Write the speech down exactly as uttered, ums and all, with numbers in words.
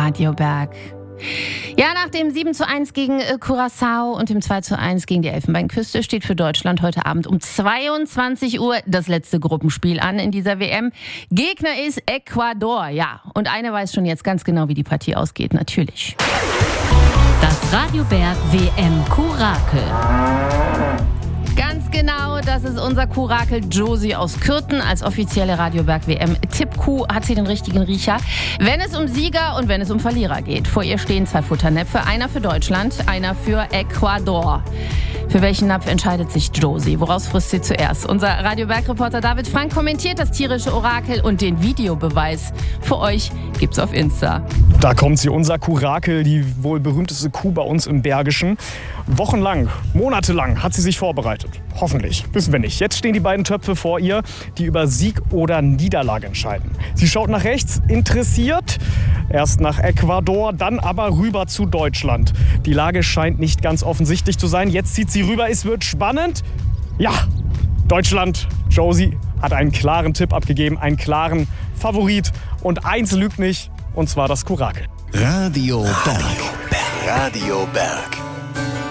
Radio Berg. Ja, nach dem sieben zu eins gegen äh, Curaçao und dem zwei zu eins gegen die Elfenbeinküste steht für Deutschland heute Abend um zweiundzwanzig Uhr das letzte Gruppenspiel an in dieser W M. Gegner ist Ecuador, ja. Und eine weiß schon jetzt ganz genau, wie die Partie ausgeht, natürlich. Das Radio Berg W M-Kurakel. Ganz genau, das ist unser Kurakel Josie aus Kürten. Als offizielle Radio Berg W M-Tippkuh hat sie den richtigen Riecher, wenn es um Sieger und wenn es um Verlierer geht. Vor ihr stehen zwei Futternäpfe, einer für Deutschland, einer für Ecuador. Für welchen Napf entscheidet sich Josie? Woraus frisst sie zuerst? Unser Radio Berg-Reporter David Frank kommentiert das tierische Orakel und den Videobeweis. Für euch gibt's auf Insta. Da kommt sie, unser Kurakel, die wohl berühmteste Kuh bei uns im Bergischen. Wochenlang, monatelang hat sie sich vorbereitet. Hoffentlich, wissen wir nicht. Jetzt stehen die beiden Töpfe vor ihr, die über Sieg oder Niederlage entscheiden. Sie schaut nach rechts, interessiert. Erst nach Ecuador, dann aber rüber zu Deutschland. Die Lage scheint nicht ganz offensichtlich zu sein. Jetzt zieht sie rüber, es wird spannend. Ja, Deutschland, Josie hat einen klaren Tipp abgegeben, einen klaren Favorit. Und eins lügt nicht, und zwar das Kurakel. Radio Berg. Radio Berg.